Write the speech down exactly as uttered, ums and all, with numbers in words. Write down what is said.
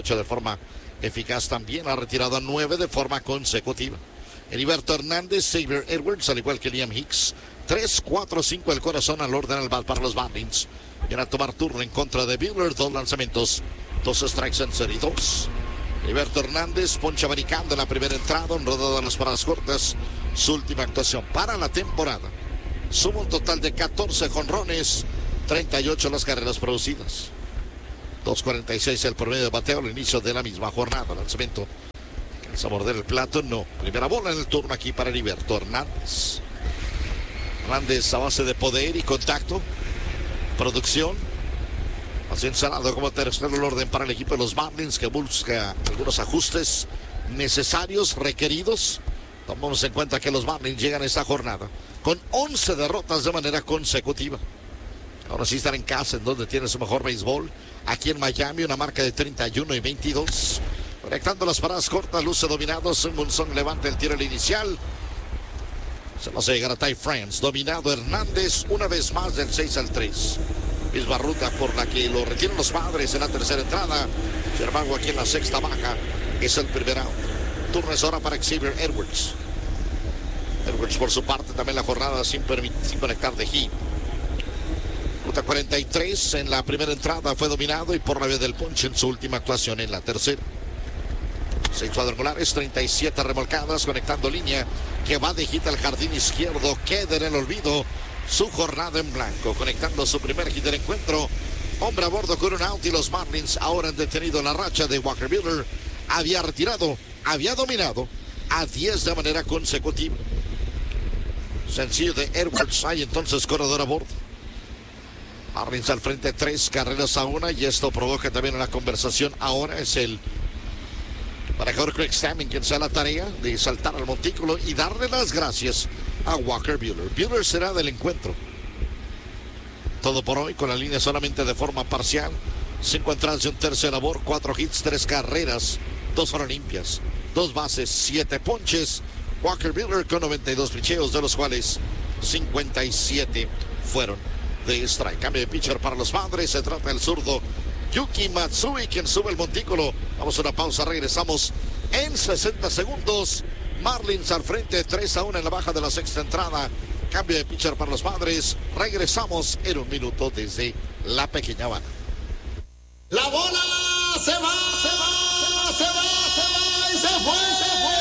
hecho de forma eficaz también. Ha retirado a nueve de forma consecutiva. Heriberto Hernández, Xavier Edwards, al igual que Liam Hicks. tres, cuatro, cinco el corazón al orden al bat para los Marlins. Viene a tomar turno en contra de Buehler. Dos lanzamientos, dos strikes en serie, dos. Heriberto Hernández, poncha americano en la primera entrada, un rodado de las paradas cortas. Su última actuación para la temporada. Suma un total de catorce jonrones, treinta y ocho las carreras producidas. dos cuarenta y seis el promedio de bateo al inicio de la misma jornada. Lanzamiento. ¿Alcanza a morder el plato? No. Primera bola en el turno aquí para Heriberto Hernández. Hernández a base de poder y contacto. Producción. Así ensalado como tercer el orden para el equipo de los Marlins, que busca algunos ajustes necesarios, requeridos. Tomamos en cuenta que los Marlins llegan a esta jornada con once derrotas de manera consecutiva. Ahora sí están en casa, en donde tiene su mejor béisbol. Aquí en Miami, una marca de treinta y uno y veintidós. Conectando las paradas cortas, luce dominado. Munson levanta el tiro al inicial. Se lo hace llegar a Ty France. Dominado Hernández una vez más del seis al tres. Misma ruta por la que lo retiran los Padres en la tercera entrada. Sin embargo, aquí en la sexta baja es el primer out. Turno es ahora para Xavier Edwards. Edwards por su parte también la jornada sin, sin conectar de hit. Ruta cuarenta y tres en la primera entrada fue dominado y por la vía del ponche en su última actuación en la tercera. Seis cuadrangulares, treinta y siete remolcadas, conectando línea que va de hit al jardín izquierdo. Queda en el olvido su jornada en blanco, conectando su primer hit del encuentro. Hombre a bordo con un out y los Marlins ahora han detenido la racha de Walker Buehler. Había retirado, había dominado a diez de manera consecutiva. Sencillo de Edwards, hay entonces corredor a bordo. Marlins al frente, tres carreras a una, y esto provoca también una conversación. Ahora es el manejador Craig Stammen quien se da la tarea de saltar al montículo y darle las gracias a Walker Buehler. Buehler será del encuentro. Todo por hoy, con la línea solamente de forma parcial. Cinco entradas y un tercio de labor, cuatro hits, tres carreras, dos fueron limpias, dos bases, siete ponches. Walker Buehler con noventa y dos picheos, de los cuales cincuenta y siete fueron de strike. Cambio de pitcher para los Padres. Se trata del zurdo Yuki Matsui, quien sube el montículo. Vamos a una pausa, regresamos en sesenta segundos. Marlins al frente, tres a uno en la baja de la sexta entrada. Cambio de pitcher para los Padres. Regresamos en un minuto desde la pequeña Habana. La bola se va, se va, se va, se va y se fue, se fue.